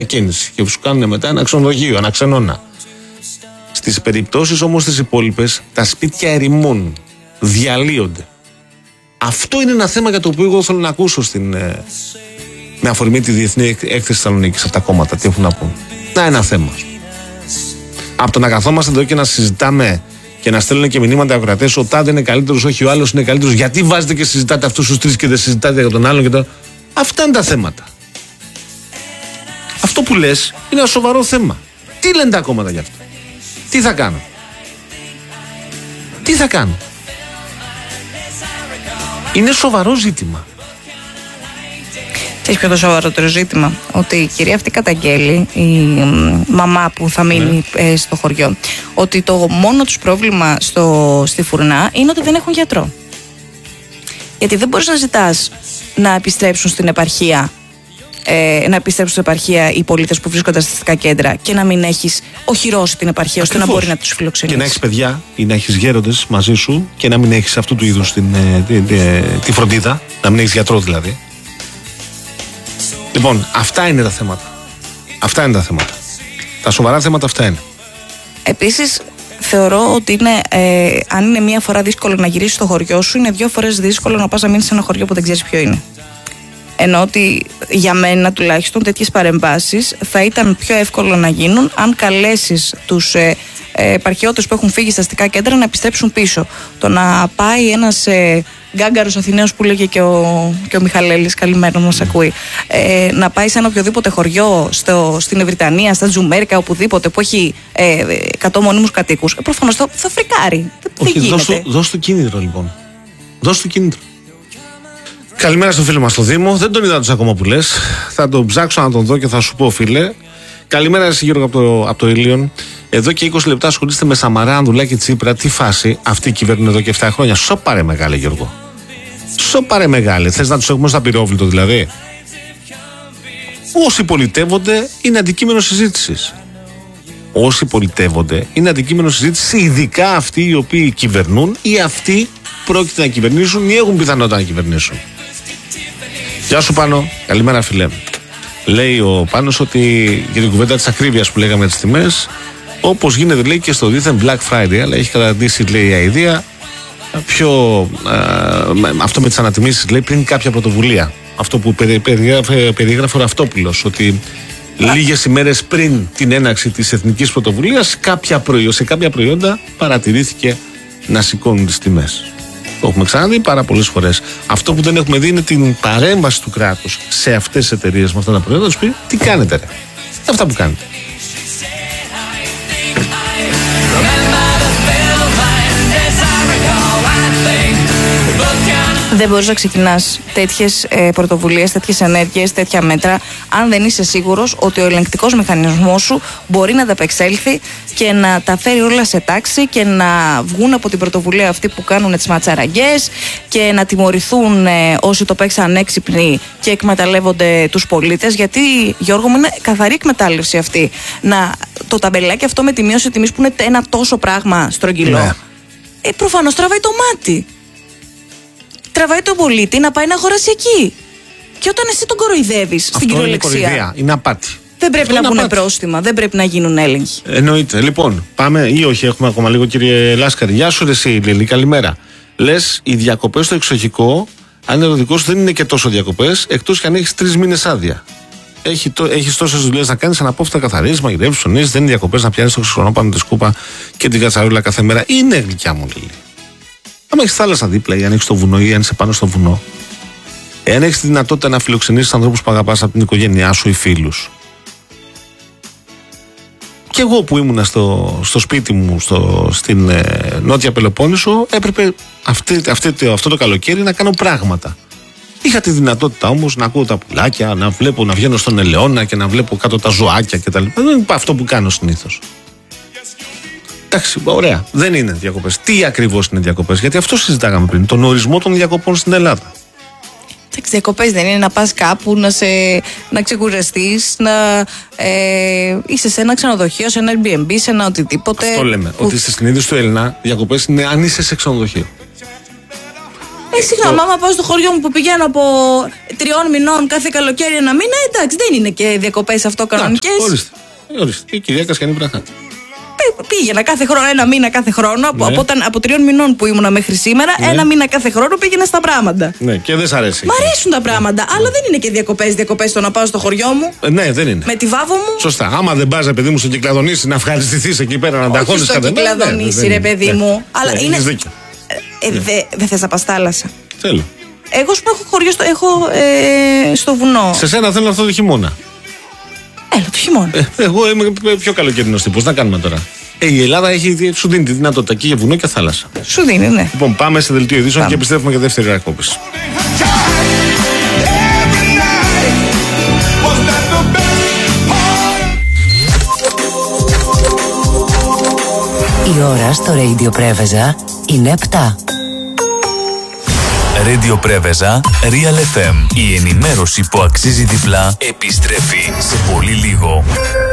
κίνηση και σου κάνουν μετά ένα ξενοδοχείο, ένα ξενώνα. Στις περιπτώσεις όμως τις υπόλοιπες, τα σπίτια ερημώνουν, διαλύονται. Αυτό είναι ένα θέμα για το οποίο εγώ θέλω να ακούσω με αφορμή τη Διεθνή Έκθεση Θεσσαλονίκης από τα κόμματα, τι έχουν να πούν. Να, ένα θέμα. Από το να καθόμαστε εδώ και να συζητάμε και να στέλνουν και μηνύματα ακροατές, ο τάδε είναι καλύτερος, όχι ο άλλος είναι καλύτερος. Γιατί βάζετε και συζητάτε αυτούς τους τρεις και δεν συζητάτε για τον άλλον και τον. Αυτά είναι τα θέματα. Αυτό που λες είναι ένα σοβαρό θέμα. Τι λένε τα κόμματα γι' αυτό? Τι θα κάνω? Τι θα κάνω? Είναι σοβαρό ζήτημα. Ξέρεις ποιο το σοβαρότερο ζήτημα? Ότι η κυρία αυτή καταγγέλει, η μαμά που θα μείνει στο χωριό, ότι το μόνο τους πρόβλημα στη Φουρνά είναι ότι δεν έχουν γιατρό. Γιατί δεν μπορείς να ζητάς να επιστρέψουν στην επαρχία, οι πολίτες που βρίσκονται στα αστικά κέντρα και να μην έχεις οχυρώσει την επαρχία ώστε να μπορεί να τους φιλοξενήσει. Και να έχεις παιδιά ή να έχεις γέροντες μαζί σου και να μην έχεις αυτού του είδους τη φροντίδα, να μην έχεις γιατρό δηλαδή. Λοιπόν, αυτά είναι τα θέματα. Αυτά είναι τα θέματα. Τα σοβαρά θέματα αυτά είναι. Επίσης, θεωρώ ότι αν είναι μία φορά δύσκολο να γυρίσεις στο χωριό σου, είναι 2 φορές δύσκολο να πας να μείνεις σε ένα χωριό που δεν ξέρεις ποιο είναι. Ενώ ότι για μένα τουλάχιστον τέτοιες παρεμβάσεις θα ήταν πιο εύκολο να γίνουν αν καλέσεις τους επαρχιώτες που έχουν φύγει στα αστικά κέντρα να επιστρέψουν πίσω. Το να πάει ένας γκάγκαρος Αθηναίος που λέγε και ο Μιχαλέλης, καλημέρα να μας ακούει, να πάει σε ένα οποιοδήποτε χωριό στην Ευρυτανία, στα Τζουμέρικα, οπουδήποτε που έχει 100 μονίμους κατοίκους, προφανώς θα φρικάρει. Όχι, δώσ' του κίνητρο λοιπόν. Δώσ' του κίνητρο. Καλημέρα στο φίλο μας στο Δήμο. Δεν τον είδα τους ακόμα που λες. Θα τον ψάξω να τον δω και θα σου πω, φίλε. Καλημέρα, εσύ Γιώργο από το Ήλιον. Εδώ και 20 λεπτά ασχολείστε με Σαμαρά, Ανδρουλάκη, Τσίπρα. Τι φάση? Αυτοί κυβερνούν εδώ και 7 χρόνια. Σοπαρε μεγάλε, Γιώργο. Σοπαρε μεγάλε. Θες να τους έχουμε στα πυρόβλητο δηλαδή? Όσοι πολιτεύονται είναι αντικείμενο συζήτησης. Όσοι πολιτεύονται είναι αντικείμενο συζήτησης, ειδικά αυτοί οι οποίοι κυβερνούν ή αυτοί πρόκειται να κυβερνήσουν ή έχουν πιθανότητα να κυβερνήσουν. Γεια σου Πάνο, καλημέρα φίλε. Λέει ο Πάνος ότι για την κουβέντα της ακρίβειας που λέγαμε τις τιμές, όπως γίνεται λέει και στο δίθεν Black Friday, αλλά έχει καταντήσει λέει η αηδία αυτό με τις ανατιμήσεις λέει πριν κάποια πρωτοβουλία. Αυτό που περιγράφει ο Ραυτόπουλος, ότι λίγες ημέρες πριν την έναρξη της εθνικής πρωτοβουλίας σε κάποια προϊόντα παρατηρήθηκε να σηκώνουν τις τιμές. Το έχουμε ξαναδεί πάρα πολλές φορές. Αυτό που δεν έχουμε δει είναι την παρέμβαση του κράτους σε αυτές τις εταιρείες με αυτά τα προϊόντα. Τους πει τι κάνετε ρε? Αυτά που κάνετε. Δεν μπορείς να ξεκινάς τέτοιες πρωτοβουλίες, τέτοιες ενέργειες, τέτοια μέτρα, αν δεν είσαι σίγουρος ότι ο ελεγκτικός μηχανισμός σου μπορεί να ανταπεξέλθει και να τα φέρει όλα σε τάξη και να βγουν από την πρωτοβουλία αυτή που κάνουν τις ματσαραγκές και να τιμωρηθούν όσοι το παίξαν έξυπνοι και εκμεταλλεύονται τους πολίτες. Γιατί, Γιώργο μου, είναι καθαρή εκμετάλλευση αυτή. Το ταμπελάκι αυτό με τη μείωση τιμής που είναι ένα τόσο πράγμα στρογγυλό, ναι. Προφανώς τραβάει το μάτι. Τραβάει τον πολίτη να πάει να αγοράσει εκεί. Και όταν εσύ τον κοροϊδεύεις στην κυριολεξία. Είναι κοροϊδία, είναι απάτη. Δεν πρέπει να μπουν πρόστιμα, δεν πρέπει να γίνουν έλεγχοι. Εννοείται. Λοιπόν, πάμε ή όχι, έχουμε ακόμα λίγο, κύριε Λάσκαρη. Γεια σου, εσύ, Λίλη, καλημέρα. Λες, οι διακοπές στο εξοχικό, αν είναι ερωτικό σου, δεν είναι και τόσο διακοπές, εκτός κι αν έχεις 3 μήνες άδεια. Έχεις τόσες δουλειές να κάνεις, αναπόφευκτα καθαρίζεις, μαγειρεύεις, ψωνίζεις, δεν είναι διακοπές να πιάνεις το χρυσό πάνω τη σκούπα και την κατσαρούλα κάθε μέρα. Είναι γλυκιά μου, Λίλη. Αν έχεις θάλασσα δίπλα ή αν έχεις το βουνό ή αν είσαι πάνω στο βουνό, εάν έχεις τη δυνατότητα να φιλοξενήσεις ανθρώπους που αγαπάς από την οικογένειά σου ή φίλους. Και εγώ που ήμουνα στο σπίτι μου στην Νότια Πελοπόννησο, έπρεπε αυτό το καλοκαίρι να κάνω πράγματα. Είχα τη δυνατότητα όμως να ακούω τα πουλάκια, να βγαίνω στον ελαιώνα και να βλέπω κάτω τα ζωάκια κτλ. Δεν είναι αυτό που κάνω συνήθως. Εντάξει, ωραία. Δεν είναι διακοπές. Τι ακριβώς είναι διακοπές? Γιατί αυτό συζητάγαμε πριν. Τον ορισμό των διακοπών στην Ελλάδα. Εντάξει, διακοπές δεν είναι να πας κάπου, να ξεκουραστείς, να είσαι σε ένα ξενοδοχείο, σε ένα Airbnb, σε ένα οτιδήποτε. Αυτό λέμε. Ότι στη συνείδηση του Έλληνα διακοπές είναι αν είσαι σε ξενοδοχείο. Συγγνώμη, άμα πάω στο χωριό μου που πηγαίνω από 3 μηνών κάθε καλοκαίρι 1 μήνα, εντάξει, δεν είναι και διακοπές αυτό κανονικές. Ορίστε. Η κυρία Κασκανή Βραχά. Πήγαινα κάθε χρόνο, 1 μήνα κάθε χρόνο. Από 3 μηνών που ήμουνα μέχρι σήμερα, 1 μήνα κάθε χρόνο πήγαινα στα πράγματα. Ναι, και δεν σ' αρέσει. Μ' αρέσουν τα πράγματα, αλλά δεν είναι και διακοπές το να πάω στο χωριό μου. Ναι, δεν είναι. Με τη βάβο μου. Σωστά. Άμα δεν πας, παιδί μου, στο Κυκλαδονήσι να ευχαριστηθείς εκεί πέρα, να τα χώνεις κατά μέρα. Στο Κυκλαδονήσι, ρε παιδί μου. Αλλά είναι. Δεν θες να πας θάλασσα. Θέλω. Εγώ σου έχω χωριό στο βουνό. Σε σένα θέλω αυτό το χειμώνα. Έλα, το χειμώνα. Εγώ είμαι πιο καλοκαιρινός τύπος. Να κάνουμε τώρα. Η Ελλάδα σου δίνει τη δυνατότητα και για βουνό και θάλασσα. Σου δίνει, ναι. Λοιπόν, πάμε σε δελτίο ειδήσεων και επιστρέφουμε για δεύτερη ανακόπηση. Η ώρα στο Radio Πρέβεζα είναι 7. Radio Πρέβεζα, Real FM. Η ενημέρωση που αξίζει διπλά επιστρέφει σε πολύ λίγο.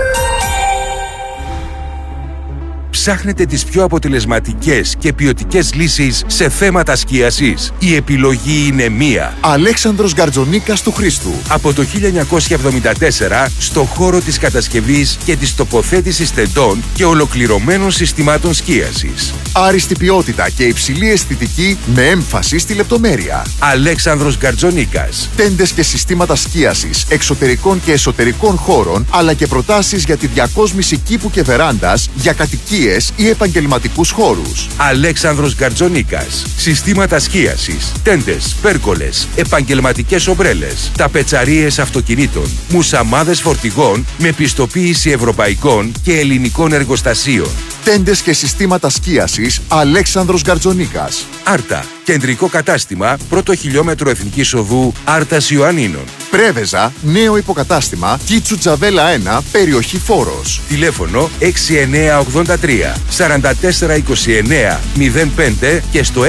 Ψάχνετε τις πιο αποτελεσματικές και ποιοτικές λύσεις σε θέματα σκίασης. Η επιλογή είναι μία. Αλέξανδρος Γκαρτζονίκας του Χρήστου. Από το 1974 στο χώρο της κατασκευής και της τοποθέτησης τεντών και ολοκληρωμένων συστημάτων σκίασης. Άριστη ποιότητα και υψηλή αισθητική με έμφαση στη λεπτομέρεια. Αλέξανδρος Γκαρτζονίκας. Τέντες και συστήματα σκίασης εξωτερικών και εσωτερικών χώρων, αλλά και προτάσεις για τη διακόσμηση κήπου και βεράντας για κατοικίες ή επαγγελματικούς χώρους. Αλέξανδρος Γκαρτζονίκας. Συστήματα σκίασης, τέντες, πέρκολες, επαγγελματικές ομπρέλες, ταπετσαρίες αυτοκινήτων, μουσαμάδες φορτηγών με πιστοποίηση ευρωπαϊκών και ελληνικών εργοστασίων. Τέντες και συστήματα σκίασης Αλέξανδρος Γκαρτζονίκας. Άρτα. Κεντρικό κατάστημα, πρώτο χιλιόμετρο Εθνικής Οδού Άρτας Ιωαννίνων. Πρέβεζα, νέο υποκατάστημα, Κίτσου Τζαβέλα 1, περιοχή Φόρος. Τηλέφωνο 6983 4429 05 και στο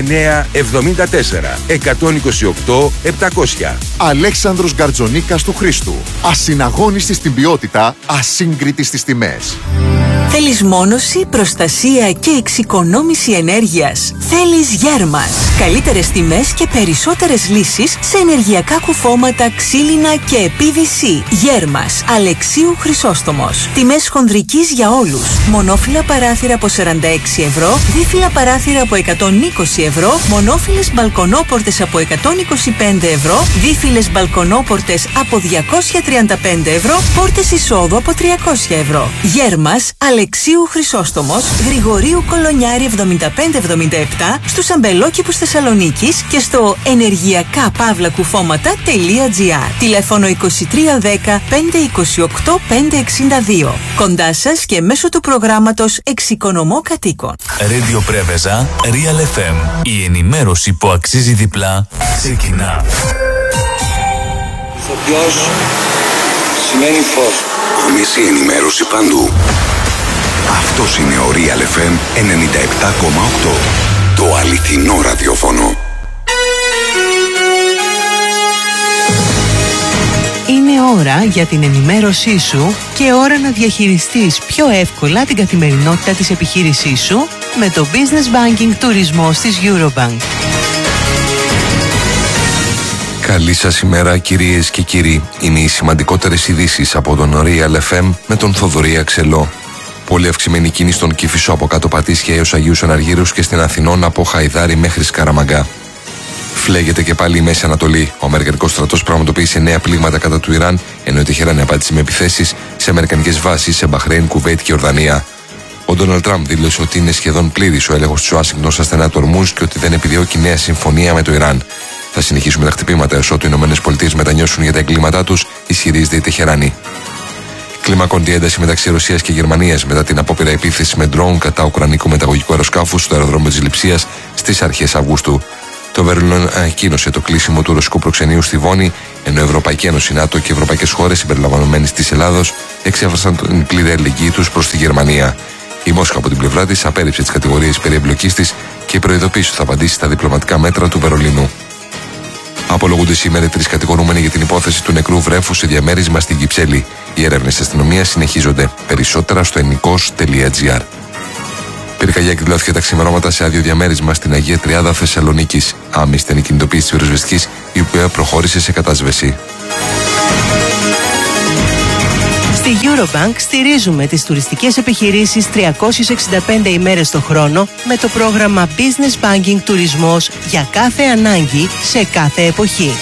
6974 128 700. Αλέξανδρος Γκαρτζονίκας του Χρήστου. Ασυναγώνιστη στην ποιότητα, ασύγκριτη στις τιμές. Θέλεις μόνωση, προστασία και εξοικονόμηση ενέργειας? Θέλεις Γέρμας. Καλύτερες τιμές και περισσότερες λύσεις σε ενεργειακά κουφώματα, ξύλινα και PVC. Γέρμας. Αλεξίου Χρυσόστομος. Τιμές χονδρικής για όλους. Μονόφυλλα παράθυρα από 46 ευρώ, δίφυλλα παράθυρα από 120 ευρώ, μονόφυλλες μπαλκονόπορτες από 125 ευρώ, δίφυλλες μπαλκονόπορτες από 235 ευρώ, πόρτες εισόδου από 300 ευρώ. Γέρμας. Αλεξίου Χρυσόστομος, Γρηγορίου Κολονιάρη 7577, στους αμπελόκηπους Θεσσαλονίκης και στο ενεργειακά-κουφώματα.gr. Τηλέφωνο 2310 528 562. Κοντά σας και μέσω του προγράμματος Εξοικονομώ Κατοίκων. Radio Πρέβεζα, Real FM. Η ενημέρωση που αξίζει διπλά ξεκινά. Φωτιός σημαίνει φως. Άμεση ενημέρωση παντού. Αυτός είναι ο Real FM 97,8. Το αληθινό ραδιόφωνο. Είναι ώρα για την ενημέρωσή σου και ώρα να διαχειριστείς πιο εύκολα την καθημερινότητα της επιχείρησής σου με το Business Banking τουρισμός της Eurobank. Καλή σας ημέρα κυρίες και κύριοι. Είναι οι σημαντικότερες ειδήσεις από τον Real FM με τον Θοδωρή Αξελό. Πολύ αυξημένη κίνηση στον Κηφισό από κάτω Πατήσια έως Αγίους Αναργύρους και στην Αθηνών από Χαϊδάρι μέχρι Σκαραμαγκά. Φλέγεται και πάλι η Μέση Ανατολή. Ο Αμερικανικός στρατός πραγματοποίησε 9 πλήγματα κατά του Ιράν, ενώ η Τεχεράνη απάντησε με επιθέσεις σε αμερικανικές βάσεις σε Μπαχρέιν, Κουβέιτ και Ορδανία. Ο Ντόναλντ Τραμπ δήλωσε ότι είναι σχεδόν πλήρης ο έλεγχος της Ουάσιγκτον στα στενά του Ορμούζ και ότι δεν επιδιώκει νέα συμφωνία με το Ιράν. Θα συνεχίσουμε τα χτυπήματα έως ότου οι ΗΠΑ μετανιώσουν για τα εγκλήματά τους, ισχυρίζεται η Τεχεράνη. Κλιμακώνει η ένταση μεταξύ Ρωσίας και Γερμανίας μετά την απόπειρα επίθεση με ντρόουν κατά ουκρανικού μεταγωγικού αεροσκάφου στο αεροδρόμιο της Λειψίας στις αρχές Αυγούστου. Το Βερολίνο ανακοίνωσε το κλείσιμο του ρωσικού προξενείου στη Βόνη, ενώ η Ευρωπαϊκή Ένωση, ΝΑΤΟ και ευρωπαϊκές χώρες συμπεριλαμβανομένες της Ελλάδος εξέφρασαν την πλήρη αλληλεγγύη τους προς τη Γερμανία. Η Μόσχα από την πλευρά της απέρριψε τις κατηγορίες περί εμπλοκής της και προειδοποίησε ότι θα απαντήσει στα διπλωματικά μέτρα του Βερολίνου. Απολογούνται σήμερα 3 κατηγορούμενοι για την υπόθεση του νεκρού βρέφου σε διαμέρισμα στην Κυψέλη. Οι έρευνες της αστυνομίας συνεχίζονται. Περισσότερα στο ενικός.gr. Πυρκαγιά εκδηλώθηκε τα ξημερώματα σε άδειο διαμέρισμα στην Αγία Τριάδα Θεσσαλονίκης. Άμυστη ήταν η κινητοποίηση της πυροσβεστικής, η οποία προχώρησε σε κατάσβεση. Στη Eurobank στηρίζουμε τις τουριστικές επιχειρήσεις 365 ημέρες το χρόνο με το πρόγραμμα Business Banking Τουρισμός για κάθε ανάγκη σε κάθε εποχή.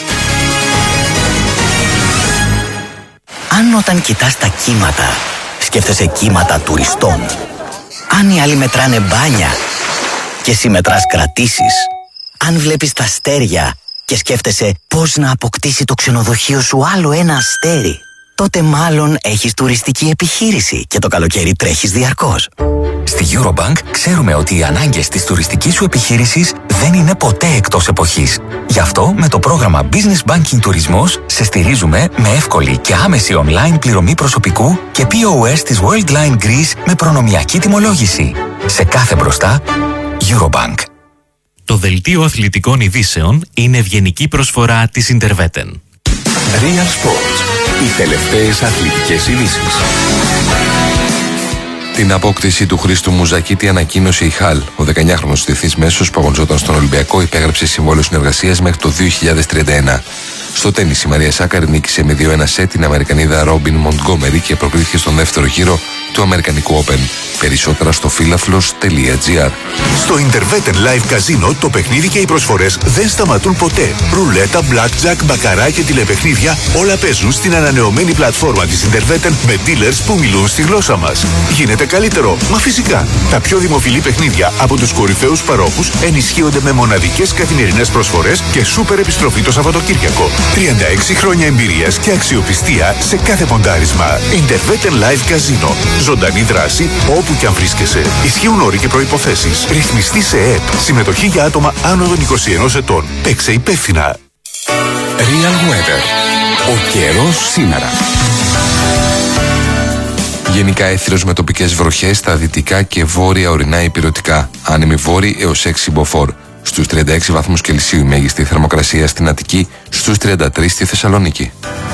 Αν όταν κοιτάς τα κύματα, σκέφτεσαι κύματα τουριστών. Αν οι άλλοι μετράνε μπάνια και εσύ μετράς κρατήσεις. Αν βλέπεις τα αστέρια και σκέφτεσαι πώς να αποκτήσει το ξενοδοχείο σου άλλο ένα αστέρι, τότε μάλλον έχεις τουριστική επιχείρηση και το καλοκαίρι τρέχεις διαρκώς. Στη Eurobank ξέρουμε ότι οι ανάγκες της τουριστικής σου επιχείρησης δεν είναι ποτέ εκτός εποχής. Γι' αυτό με το πρόγραμμα Business Banking Τουρισμός σε στηρίζουμε με εύκολη και άμεση online πληρωμή προσωπικού και POS της Worldline Greece με προνομιακή τιμολόγηση. Σε κάθε μπροστά, Eurobank. Το δελτίο αθλητικών ειδήσεων είναι ευγενική προσφορά της Interveten. Real Sports. Οι τελευταίες αθλητικές ειδήσεις. Την απόκτηση του Χρήστου Μουζακίτη ανακοίνωσε η Χαλ. Ο 19χρονος διεθνής μέσος που αγωνιζόταν στον Ολυμπιακό υπέγραψε συμβόλαιο συνεργασίας μέχρι το 2031. Στο τένις η Μαρία Σάκαρη νίκησε με 2-1 σετ την Αμερικανίδα Ρόμπιν Μοντγκόμερι και προκρίθηκε στον δεύτερο γύρο του Αμερικανικού Open. Περισσότερα στο φίλαθλος.gr. Στο Interveten Live Casino το παιχνίδι και οι προσφορές δεν σταματούν ποτέ. Ρουλέτα, blackjack, μπακαρά και τηλεπαιχνίδια όλα παίζουν στην ανανεωμένη πλατφόρμα της Interveten με dealers που μιλούν στη γλώσσα μας. Γίνεται καλύτερο, μα φυσικά. Τα πιο δημοφιλή παιχνίδια από τους κορυφαίους παρόχους ενισχύονται με μοναδικές καθημερινές προσφορές και σούπερ επιστροφή το Σαββατοκύριακο. 36 χρόνια εμπειρίας και αξιοπιστία σε κάθε ποντάρισμα. Interveten Live Casino. Ζωντανή δράση όπου και αν βρίσκεσαι. Ισχύουν όροι και προϋποθέσεις. Ρυθμιστή σε ΕΕΠ. Συμμετοχή για άτομα άνω των 21 ετών. Παίξε υπεύθυνα. Real Weather. Ο καιρός σήμερα. Γενικά έθριος με τοπικές βροχές στα δυτικά και βόρεια ορεινά ηπειρωτικά. Άνεμη βόρειοι έως 6 μποφόρ. Στους 36 βαθμούς Κελσίου η μέγιστη θερμοκρασία στην Αττική, στους 33 στη Θεσσαλονίκη.